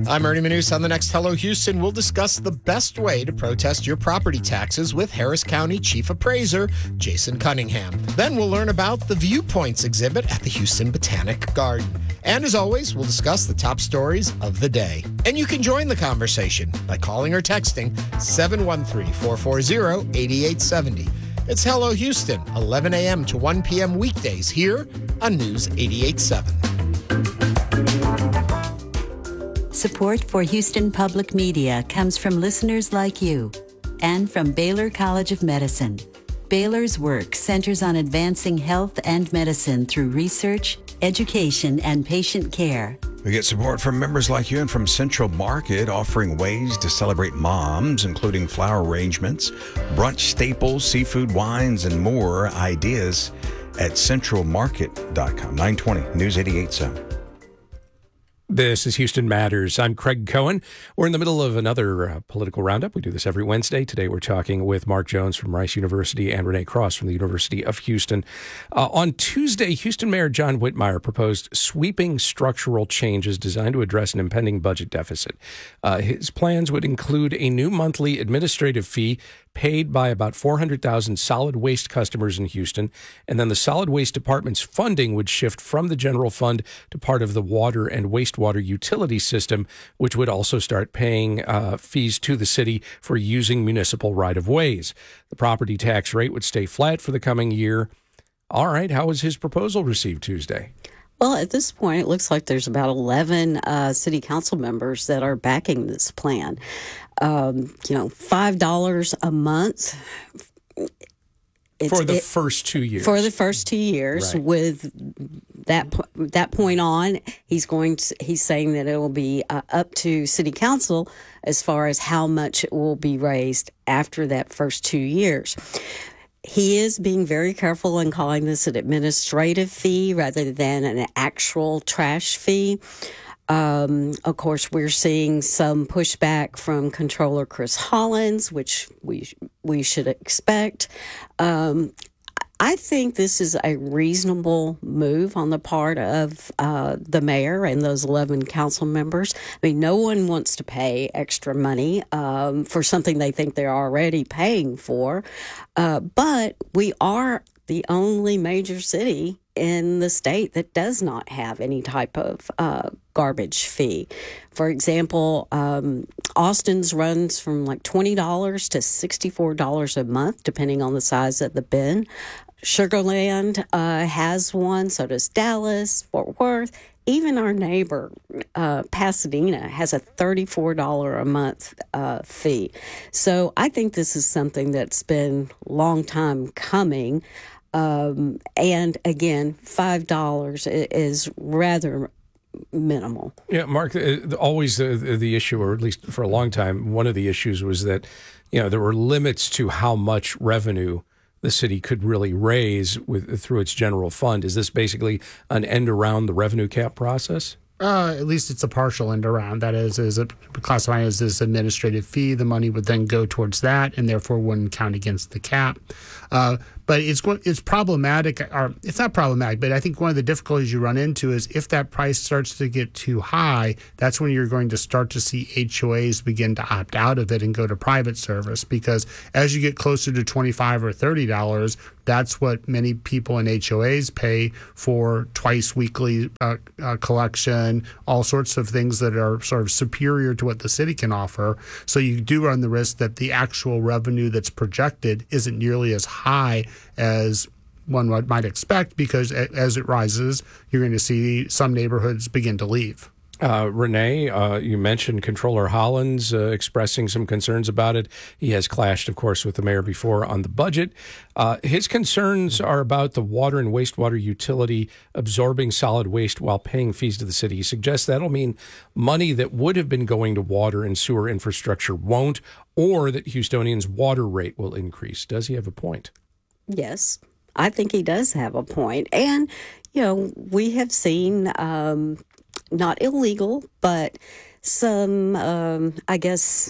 I'm Ernie Manuse. On the next Hello Houston, we'll discuss the best way to protest your property taxes with Harris County Chief Appraiser Jason Cunningham. Then we'll learn about the Viewpoints exhibit at the Houston Botanic Garden. And as always, we'll discuss the top stories of the day. And you can join the conversation by calling or texting 713-440-8870. It's Hello Houston, 11 a.m. to 1 p.m. weekdays here on News 88.7. Support for Houston Public Media comes from listeners like you and from Baylor College of Medicine. Baylor's work centers on advancing health and medicine through research, education, and patient care. We get support from members like you and from Central Market, offering ways to celebrate moms, including flower arrangements, brunch staples, seafood, wines, and more. Ideas at centralmarket.com. 920 News 88.7. This is Houston Matters. I'm Craig Cohen. We're in the middle of another political roundup. We do this every Wednesday. Today we're talking with Mark Jones from Rice University and Renee Cross from the University of Houston. On Tuesday, Houston Mayor John Whitmire proposed sweeping structural changes designed to address an impending budget deficit. His plans would include a new monthly administrative fee paid by about 400,000 solid waste customers in Houston, and then the solid waste department's funding would shift from the general fund to part of the water and wastewater utility system, which would also start paying fees to the city for using municipal right-of-ways. The property tax rate would stay flat for the coming year. All right, how was his proposal received Tuesday? Well, at this point, it looks like there's about 11 city council members that are backing this plan. $5 a month. For the first 2 years. For the first 2 years. Right. With that point on, he's saying that it will be up to city council as far as how much it will be raised after that first 2 years. He is being very careful in calling this an administrative fee rather than an actual trash fee. Of course, we're seeing some pushback from Controller Chris Hollins, which we should expect. I think this is a reasonable move on the part of the mayor and those 11 council members. I mean, no one wants to pay extra money for something they think they're already paying for. But we are the only major city in the state that does not have any type of garbage fee. For example, Austin's runs from like $20 to $64 a month, depending on the size of the bin. Sugar Land has one, so does Dallas, Fort Worth. Even our neighbor, Pasadena, has a $34 a month fee. So I think this is something that's been a long time coming. And again, $5 is rather minimal. Yeah, Mark, always the issue, or at least for a long time, one of the issues was that, there were limits to how much revenue the city could really raise through its general fund. Is this basically an end around the revenue cap process? At least it's a partial end around. That is it classified as this administrative fee? The money would then go towards that and therefore wouldn't count against the cap. But it's problematic, or it's not problematic, but I think one of the difficulties you run into is if that price starts to get too high, that's when you're going to start to see HOAs begin to opt out of it and go to private service, because as you get closer to $25 or $30, that's what many people in HOAs pay for twice weekly collection, all sorts of things that are sort of superior to what the city can offer. So you do run the risk that the actual revenue that's projected isn't nearly as high as one might expect, because as it rises, you're going to see some neighborhoods begin to leave. Renee, you mentioned Controller Hollins expressing some concerns about it. He has clashed, of course, with the mayor before on the budget. His concerns are about the water and wastewater utility absorbing solid waste while paying fees to the city. He suggests that'll mean money that would have been going to water and sewer infrastructure won't, or that Houstonians' water rate will increase. Does he have a point? Yes, I think he does have a point. And, we have seen not illegal, but some,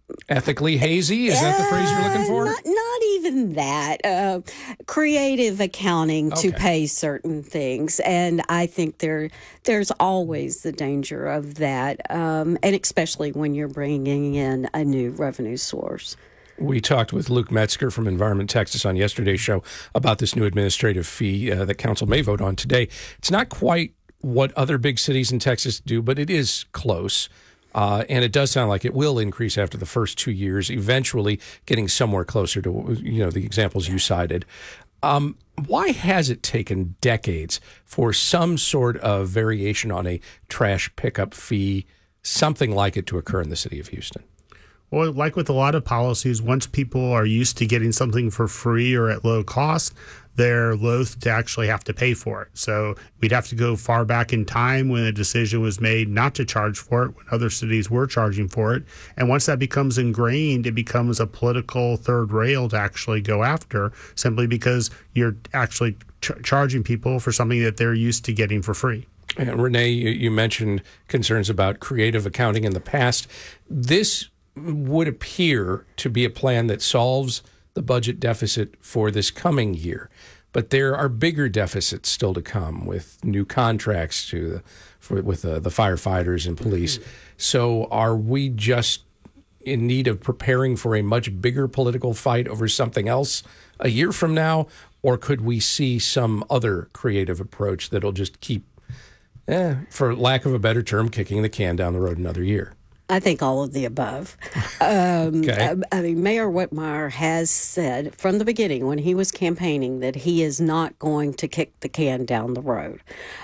Ethically hazy? Is that the phrase you're looking for? Not even that. Creative accounting to pay certain things. And I think there's always the danger of that, and especially when you're bringing in a new revenue source. We talked with Luke Metzger from Environment Texas on yesterday's show about this new administrative fee that council may vote on today. It's not quite what other big cities in Texas do, but it is close. And it does sound like it will increase after the first 2 years, eventually getting somewhere closer to, the examples you cited. Why has it taken decades for some sort of variation on a trash pickup fee, something like it, to occur in the city of Houston? Well, like with a lot of policies, once people are used to getting something for free or at low cost, they're loath to actually have to pay for it. So we'd have to go far back in time when a decision was made not to charge for it, when other cities were charging for it. And once that becomes ingrained, it becomes a political third rail to actually go after, simply because you're actually charging people for something that they're used to getting for free. And Renee, you mentioned concerns about creative accounting in the past. This would appear to be a plan that solves the budget deficit for this coming year. But there are bigger deficits still to come with new contracts with the firefighters and police. So are we just in need of preparing for a much bigger political fight over something else a year from now? Or could we see some other creative approach that'll just keep, for lack of a better term, kicking the can down the road another year? I think all of the above. Okay. I mean, Mayor Whitmire has said from the beginning when he was campaigning that he is not going to kick the can down the road.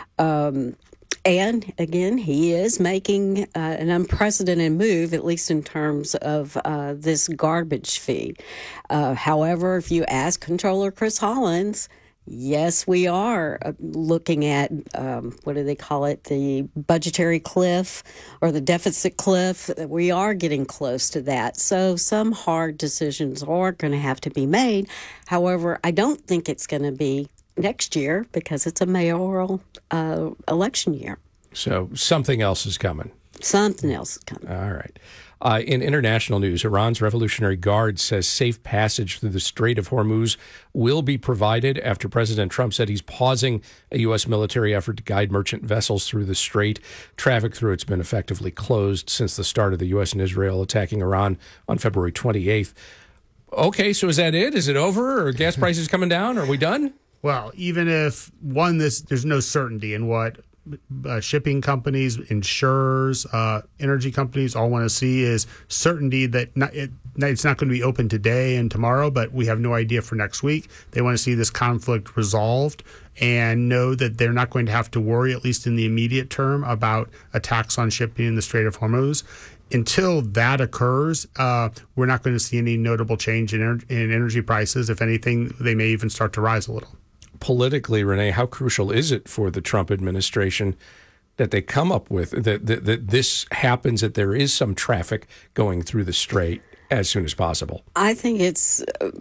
And again, he is making an unprecedented move, at least in terms of this garbage fee. However, if you ask Comptroller Chris Hollins, yes, we are looking at, what do they call it, the budgetary cliff or the deficit cliff. We are getting close to that. So some hard decisions are going to have to be made. However, I don't think it's going to be next year because it's a mayoral election year. So something else is coming. Something else is coming. All right. In international news, Iran's Revolutionary Guard says safe passage through the Strait of Hormuz will be provided after President Trump said he's pausing a U.S. military effort to guide merchant vessels through the strait. Traffic through it's been effectively closed since the start of the U.S. and Israel attacking Iran on February 28th. Okay, so is that it? Is it over? Are gas prices coming down? Are we done? Well, even if, there's no certainty in what shipping companies, insurers, energy companies all want to see is certainty that it's not going to be open today and tomorrow, but we have no idea for next week. They want to see this conflict resolved and know that they're not going to have to worry, at least in the immediate term, about attacks on shipping in the Strait of Hormuz. Until that occurs, we're not going to see any notable change in energy prices. If anything, they may even start to rise a little. Politically, Renee, how crucial is it for the Trump administration that they come up with that this happens, that there is some traffic going through the strait as soon as possible? I think it's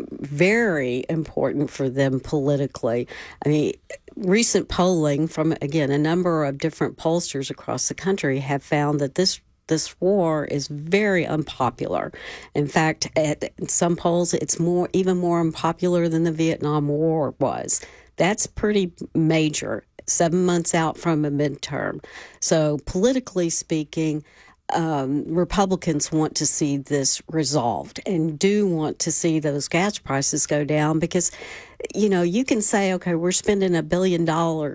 very important for them politically. I mean, recent polling from, again, a number of different pollsters across the country have found that this war is very unpopular. In fact, at some polls, it's even more unpopular than the Vietnam War was. That's pretty major, 7 months out from a midterm. So politically speaking, Republicans want to see this resolved and do want to see those gas prices go down because, you can say, okay, we're spending $1 billion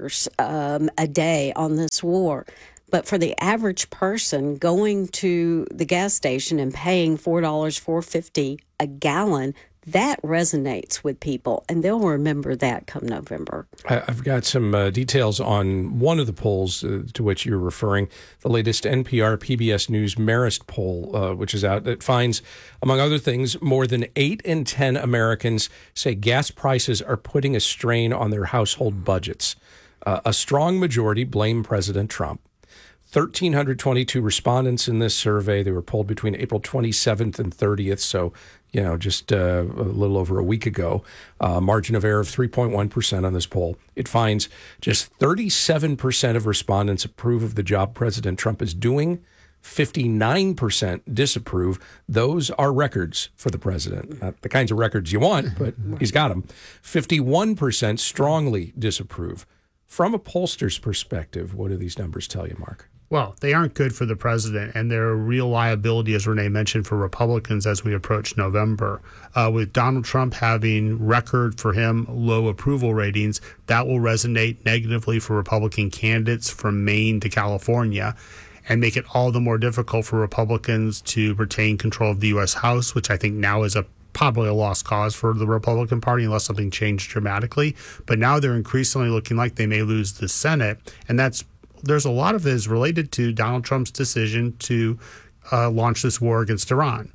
a day on this war. But for the average person going to the gas station and paying $4.50 a gallon, that resonates with people, and they'll remember that come November. I've got some details on one of the polls to which you're referring, the latest NPR PBS News Marist poll, which is out, that finds, among other things, more than 8 in 10 Americans say gas prices are putting a strain on their household budgets. A strong majority blame President Trump. 1,322 respondents in this survey. They were polled between April 27th and 30th, so just a little over a week ago. Margin of error of 3.1% on this poll. It finds just 37% of respondents approve of the job President Trump is doing. 59% disapprove. Those are records for the president. Not the kinds of records you want, but he's got them. 51% strongly disapprove. From a pollster's perspective, what do these numbers tell you, Mark? Well, they aren't good for the president, and they're a real liability, as Renee mentioned, for Republicans as we approach November. With Donald Trump having record for him low approval ratings, that will resonate negatively for Republican candidates from Maine to California and make it all the more difficult for Republicans to retain control of the U.S. House, which I think now is probably a lost cause for the Republican Party unless something changed dramatically. But now they're increasingly looking like they may lose the Senate, and there's a lot of it is related to Donald Trump's decision to launch this war against Iran.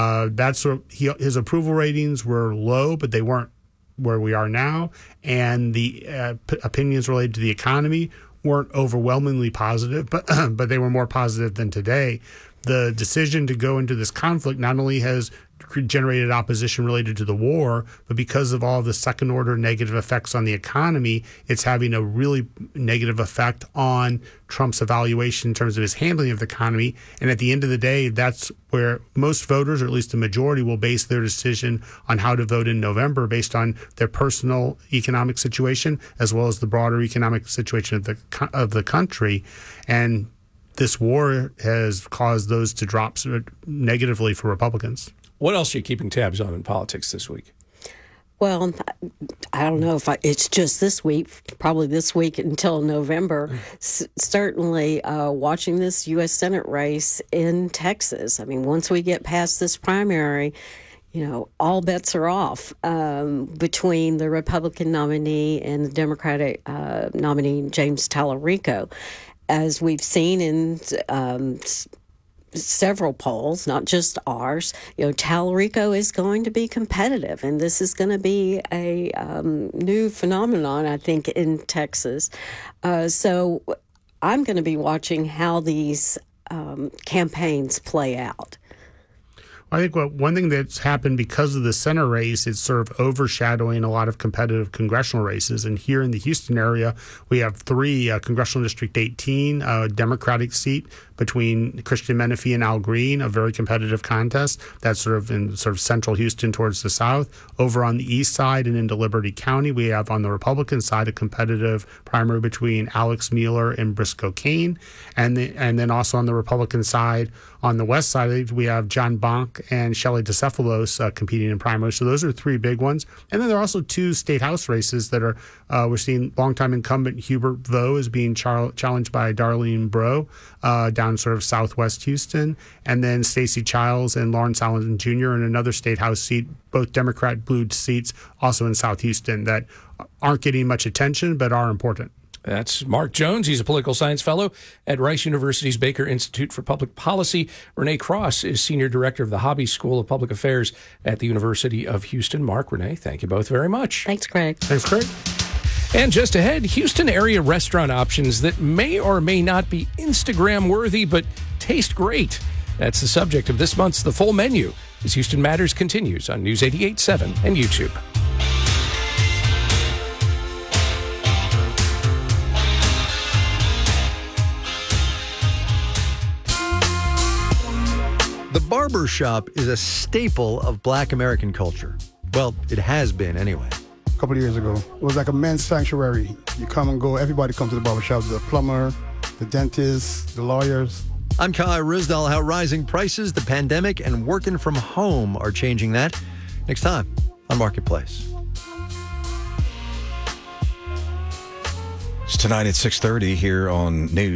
His approval ratings were low, but they weren't where we are now. And the opinions related to the economy weren't overwhelmingly positive, but they were more positive than today. The decision to go into this conflict not only has generated opposition related to the war, but because of all the second-order negative effects on the economy, it's having a really negative effect on Trump's evaluation in terms of his handling of the economy. And at the end of the day, that's where most voters, or at least the majority, will base their decision on how to vote in November based on their personal economic situation as well as the broader economic situation of the country. And this war has caused those to drop negatively for Republicans. What else are you keeping tabs on in politics this week? Well, I don't know if it's just this week, probably this week until November. Certainly watching this U.S. Senate race in Texas. I mean, once we get past this primary, all bets are off between the Republican nominee and the Democratic nominee, James Tallarico. As we've seen in several polls, not just ours, Tallarico is going to be competitive, and this is going to be a new phenomenon, I think, in Texas. So I'm going to be watching how these campaigns play out. I think one thing that's happened because of the Senate race is sort of overshadowing a lot of competitive congressional races. And here in the Houston area, we have three Congressional District 18, a Democratic seat between Christian Menefee and Al Green, a very competitive contest. That's sort of in central Houston towards the south. Over on the east side and into Liberty County, we have on the Republican side a competitive primary between Alex Mueller and Briscoe Cain. And then also on the Republican side, on the west side, we have John Bonk and Shelley DeCephalos competing in primaries. So those are three big ones. And then there are also two state house races that are, we're seeing longtime incumbent Hubert Vo is being challenged by Darlene Bro down sort of southwest Houston. And then Stacey Childs and Lawrence Allen Jr. in another state house seat, both Democrat blue seats, also in South Houston, that aren't getting much attention but are important. That's Mark Jones. He's a political science fellow at Rice University's Baker Institute for Public Policy. Renee Cross is senior director of the Hobby School of Public Affairs at the University of Houston. Mark, Renee, thank you both very much. Thanks, Craig. Thanks, Craig. And just ahead, Houston area restaurant options that may or may not be Instagram worthy, but taste great. That's the subject of this month's The Full Menu as Houston Matters continues on News 88.7 and YouTube. The barber shop is a staple of Black American culture. Well, it has been anyway. A couple of years ago, it was like a men's sanctuary. You come and go, everybody comes to the barber shop, the plumber, the dentist, the lawyers. I'm Kai Risdal. How rising prices, the pandemic, and working from home are changing that. Next time on Marketplace. It's tonight at 6:30 here on News.